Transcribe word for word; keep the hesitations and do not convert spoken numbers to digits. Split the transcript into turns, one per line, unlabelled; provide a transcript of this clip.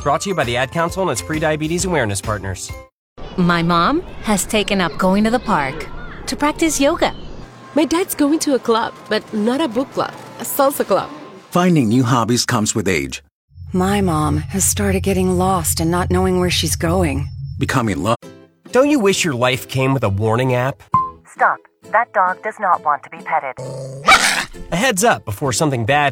Brought to you by the Ad Council and its pre-diabetes awareness partners.
My mom has taken up going to the park to practice yoga.
My dad's going to a club, but not a book club, a salsa club.
Finding new hobbies comes with age.
My mom has started getting lost and not knowing where she's going.
Becoming love.
Don't you wish your life came with a warning app?
Stop. That dog does not want to be petted.
A heads up before something bad